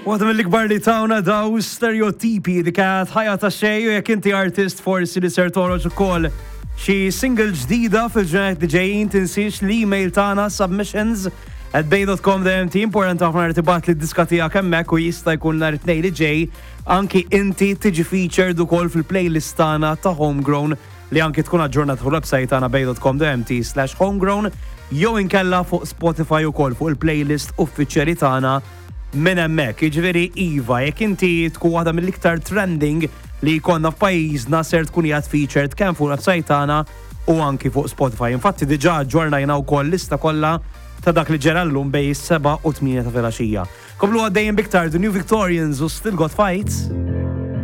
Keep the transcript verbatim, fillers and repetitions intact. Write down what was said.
Waħda mill-ikbar li tawna daw stereotipi li kat ħajja ta' xej u jekk inti artist forsi li ser toroġ ukoll xi single ġdida fil-ġurnat li ġejjin tinsiex l-email tagħna submissions at bay dot com dot m t importanti ħafna li tibgħat li d-diska tiegħek hemmhekk u jista' jkun nhar it-tnejn li ġej anki inti tiġi featured ukoll fil-playlist tagħna ta' Homegrown li anki tkun aġġornat fuq il-website tagħna bay dot com dot m t slash homegrown jew inkella fuq Spotify ukoll fuq il-playlist uffiċjali tagħna minn hemmhekk. Jiġifieri iva, jekk inti tkun waħda mill-iktar trending li jkollna f'pajjiżna ser tkun qiegħed featured kemm fuq il-website tagħna u anki fuq Spotify. Infatti diġà ġġornajna wkoll lista kollha ta' dak li ġara llum bejn is-seba' u tmien ta' filgħaxija. Komplu għaddejjin biktar The New Victorians u Still Got Fights.